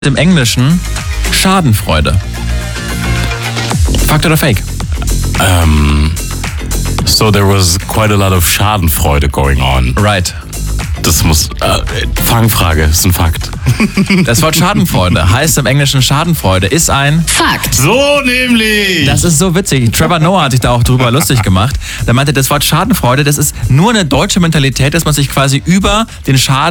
Im Englischen Schadenfreude. Fakt oder Fake? So there was quite a lot of Schadenfreude going on. Right. Das muss... Fangfrage, ist ein Fakt. Das Wort Schadenfreude heißt im Englischen Schadenfreude, ist ein Fakt. So nämlich! Das ist so witzig. Trevor Noah hat sich da auch drüber lustig gemacht. Da meinte, das Wort Schadenfreude, das ist nur eine deutsche Mentalität, dass man sich quasi über den Schaden